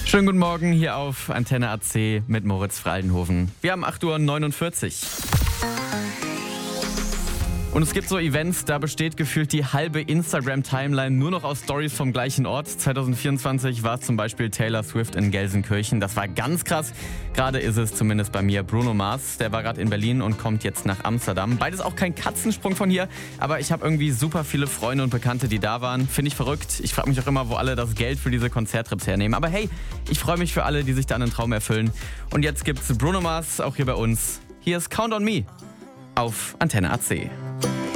Schönen guten Morgen hier auf Antenne AC mit Moritz Fraldenhofen. Wir haben 8:49 Uhr. Und es gibt so Events, da besteht gefühlt die halbe Instagram-Timeline nur noch aus Stories vom gleichen Ort. 2024 war es zum Beispiel Taylor Swift in Gelsenkirchen. Das war ganz krass. Gerade ist es zumindest bei mir Bruno Mars. Der war gerade in Berlin und kommt jetzt nach Amsterdam. Beides auch kein Katzensprung von hier. Aber ich habe irgendwie super viele Freunde und Bekannte, die da waren. Finde ich verrückt. Ich frage mich auch immer, wo alle das Geld für diese Konzerttrips hernehmen. Aber hey, ich freue mich für alle, die sich da einen Traum erfüllen. Und jetzt gibt's Bruno Mars auch hier bei uns. Hier ist Count on Me auf Antenne AC.